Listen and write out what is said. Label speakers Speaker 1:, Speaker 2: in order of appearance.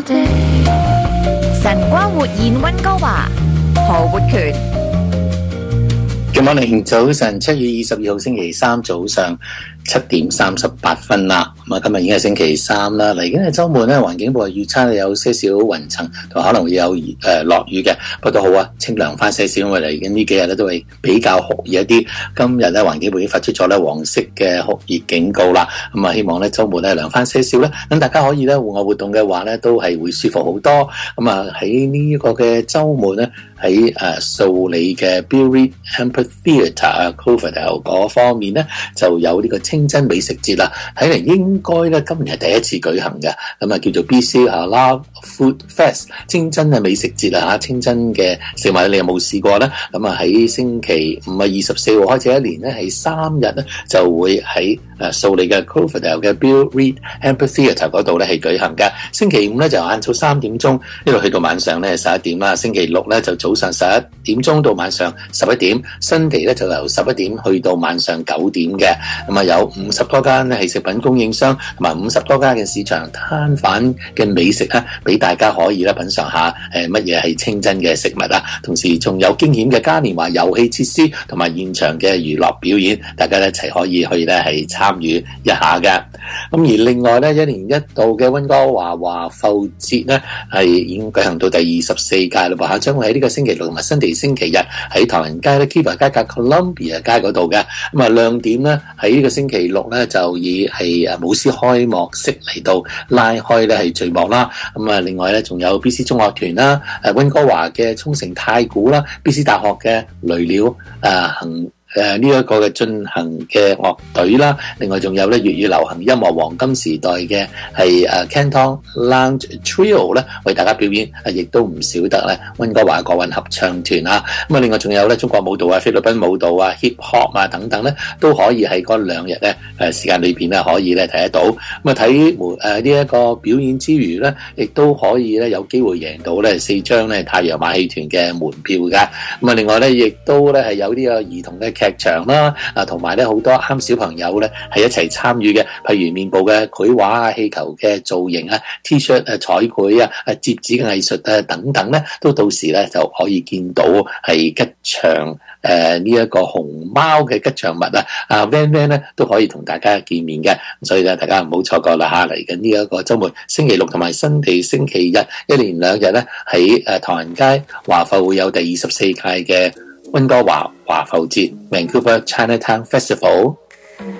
Speaker 1: 晨光活現溫哥華，何活權。
Speaker 2: Good morning，早晨，7月22號星期三早上7:38啦。今日已經係星期三啦。嚟緊嘅週末咧，環境部係預測有些少雲層同可能會有落雨嘅，不過都好啊，清涼翻些少，因為嚟緊呢幾日咧都係比較酷熱一啲。今日咧環境部已經發出咗咧黃色嘅酷熱警告啦。希望咧週末咧涼翻些少咧，咁大家可以咧戶外活動嘅話咧都係會舒服好多。喺呢一個嘅週末咧，喺素里嘅 Bill Reid Amphitheatre Cloverdale 嗰方面咧就有呢個清真美食節啦。睇嚟應該咧今年係第一次舉行嘅，叫做 BC Love Food Fest 清真嘅美食節啦。清真嘅食物你有冇試過咧？喺星期5啊24號開始，一年咧係3日咧就會喺素里嘅 Cloverdale 嘅 Bill Reid Amphitheatre 嗰度咧係舉行嘅。星期5咧就晏晝3點鐘，一路去到晚上咧11點啦。星期6咧就早上11點鐘到晚上11點，新地咧就由11點去到晚上9點嘅。有50多間咧係食品供應商同埋50多間嘅市場攤販嘅美食咧，俾大家可以咧品嘗下乜嘢係清真嘅食物啦。同時仲有驚險嘅嘉年華遊戲設施同埋現場嘅娛樂表演，大家一齊可以去咧係參與一下嘅。而另外咧，一年一度嘅溫哥華華埠節咧係已經舉行到第24屆啦噃，將會喺呢個星期六同埋新地星期日喺唐人街咧 Kiva 街隔 Columbia 街嗰度嘅。亮點咧喺呢個星期六咧就以係舞獅開幕式嚟到拉開咧係序幕啦。另外咧仲有 BC 中樂團啦，溫哥華嘅沖繩太鼓啦，BC 大學嘅雷鳥呢一個嘅進行嘅樂隊啦，另外仲有咧粵語流行音樂黃金時代嘅係Canton Lounge Trio 咧為大家表演，亦都唔少得咧溫哥華國韻合唱團啦。另外仲有咧中國舞蹈啊、菲律賓舞蹈啊、hip hop 啊等等咧，都可以喺嗰2日咧時間裏邊咧可以咧睇得到。睇呢一個表演之餘咧，亦都可以咧有機會贏到咧4張咧太陽馬戲團嘅門票㗎。另外咧亦都咧係有呢個兒童嘅劇場啦，同埋咧好多啱小朋友咧係一齊參與嘅，譬如面部嘅繪畫啊、氣球嘅造型啊、T-shirt 彩繪啊、摺紙嘅藝術啊等等咧，都到時咧就可以見到係吉祥呢一個熊貓嘅吉祥物啊，Van Van 咧都可以同大家見面嘅，所以咧大家唔好錯過啦嚇！嚟緊呢一個週末，星期六同埋新地星期日，一連2日咧喺唐人街華埠會有第24屆嘅溫哥華華埠節 Vancouver Chinatown Festival。